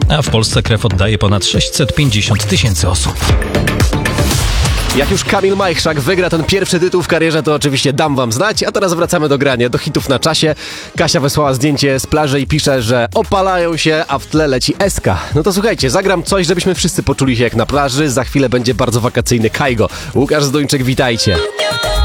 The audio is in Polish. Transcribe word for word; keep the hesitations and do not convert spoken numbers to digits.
a w Polsce krew oddaje ponad sześćset pięćdziesiąt tysięcy osób. Jak już Kamil Majchrzak wygra ten pierwszy tytuł w karierze, to oczywiście dam wam znać, a teraz wracamy do grania, do hitów na czasie. Kasia wysłała zdjęcie z plaży i pisze, że opalają się, a w tle leci Eska. No to słuchajcie, zagram coś, żebyśmy wszyscy poczuli się jak na plaży. Za chwilę będzie bardzo wakacyjny Kajgo. Łukasz Zdończyk, witajcie.